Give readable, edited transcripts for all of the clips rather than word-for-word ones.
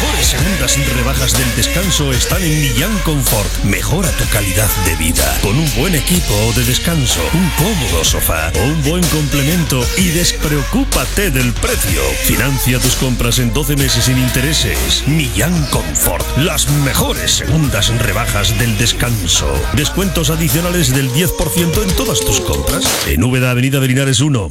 mejores segundas rebajas del descanso están en Millán Confort. Mejora tu calidad de vida con un buen equipo de descanso, un cómodo sofá o un buen complemento y despreocúpate del precio. Financia tus compras en 12 meses sin intereses. Millán Confort, las mejores segundas rebajas del descanso. Descuentos adicionales del 10% en todas tus compras. En Úbeda, Avenida de Linares 1.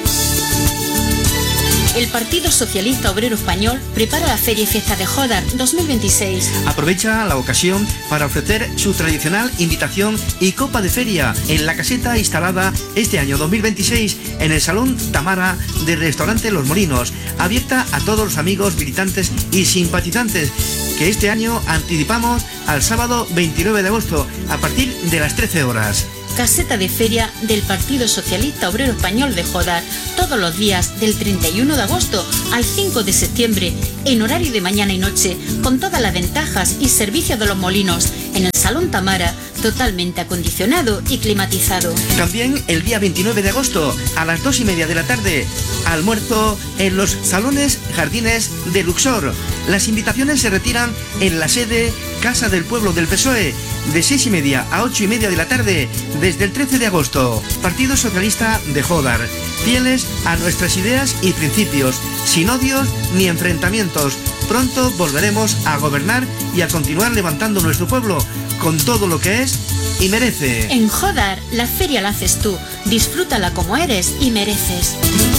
El Partido Socialista Obrero Español prepara la Feria y Fiesta de Jódar 2026. Aprovecha la ocasión para ofrecer su tradicional invitación y copa de feria en la caseta instalada este año 2026 en el Salón Tamara del Restaurante Los Molinos, abierta a todos los amigos, militantes y simpatizantes, que este año anticipamos al sábado 29 de agosto a partir de las 13 horas. Caseta de feria del Partido Socialista Obrero Español de Jódar, todos los días del 31 de agosto al 5 de septiembre, en horario de mañana y noche, con todas las ventajas y servicios de Los Molinos, en el Salón Tamara, totalmente acondicionado y climatizado. También el día 29 de agosto, a las 2:30 de la tarde, almuerzo en los salones Jardines de Luxor. Las invitaciones se retiran en la sede Casa del Pueblo del PSOE, de 6:30 a 8:30 de la tarde, desde el 13 de agosto. Partido Socialista de Jódar, fieles a nuestras ideas y principios, sin odios ni enfrentamientos. Pronto volveremos a gobernar y a continuar levantando nuestro pueblo con todo lo que es y merece. En Jódar, la feria la haces tú. Disfrútala como eres y mereces.